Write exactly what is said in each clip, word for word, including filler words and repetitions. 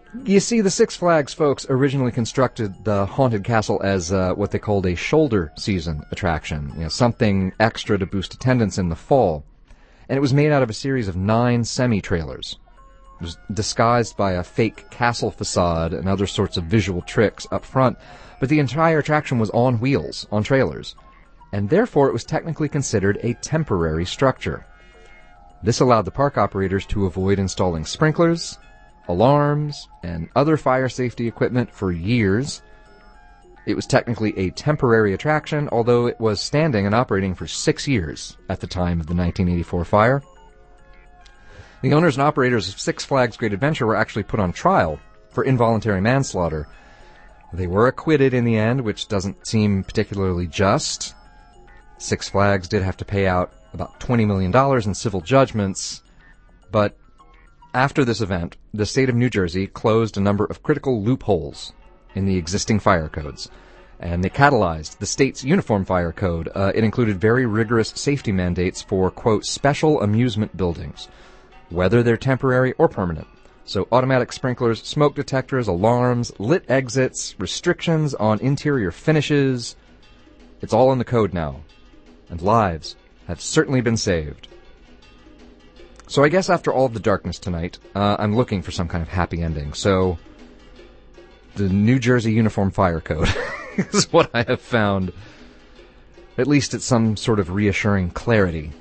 You see, the Six Flags folks originally constructed the Haunted Castle as uh, what they called a shoulder season attraction, you know, something extra to boost attendance in the fall. And it was made out of a series of nine semi-trailers. It was disguised by a fake castle facade and other sorts of visual tricks up front, but the entire attraction was on wheels, on trailers, and therefore it was technically considered a temporary structure. This allowed the park operators to avoid installing sprinklers, alarms, and other fire safety equipment for years. It was technically a temporary attraction, although it was standing and operating for six years at the time of the nineteen eighty-four fire. The owners and operators of Six Flags Great Adventure were actually put on trial for involuntary manslaughter. They were acquitted in the end, which doesn't seem particularly just. Six Flags did have to pay out about twenty million dollars in civil judgments, but after this event, the state of New Jersey closed a number of critical loopholes in the existing fire codes, and they catalyzed the state's uniform fire code. Uh, it included very rigorous safety mandates for, quote, special amusement buildings, whether they're temporary or permanent. So automatic sprinklers, smoke detectors, alarms, lit exits, restrictions on interior finishes. It's all in the code now, and lives have certainly been saved. So I guess after all of the darkness tonight, uh, I'm looking for some kind of happy ending. So the New Jersey Uniform Fire Code is what I have found. At least it's some sort of reassuring clarity.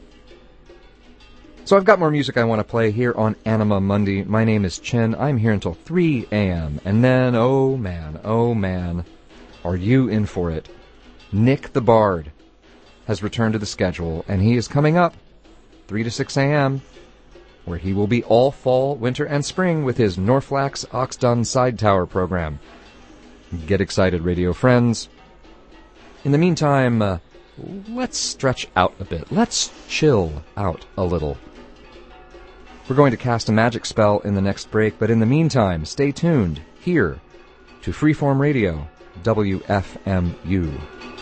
So I've got more music I want to play here on Anima Mundi. My name is Chin. I'm here until three a.m. And then, oh man, oh man, are you in for it? Nick the Bard has returned to the schedule, and he is coming up three to six a.m., where he will be all fall, winter, and spring with his Norflax Oxdun Side Tower program. Get excited, radio friends. In the meantime, uh, let's stretch out a bit. Let's chill out a little. We're going to cast a magic spell in the next break, but in the meantime, stay tuned here to Freeform Radio, W F M U.